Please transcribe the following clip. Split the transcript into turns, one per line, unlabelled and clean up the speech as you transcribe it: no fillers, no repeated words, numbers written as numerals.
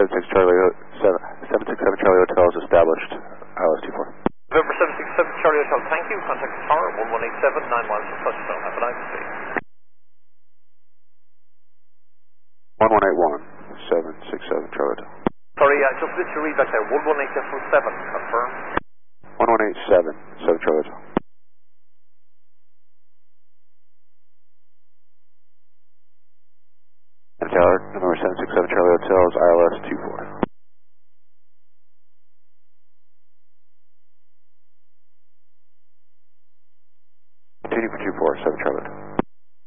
767 Charlie Hotel is established, ILS 24.
November 767 Charlie Hotel, thank you. Contact tower 1187, 9 miles from touchdown. Have a nice day.
1181, 767 Charlie Hotel.
Sorry, I just missed your read back there. 1187, confirm.
1187, 7 Charlie Hotel. Tower, November 767 Charlie Hotel is ILS 24.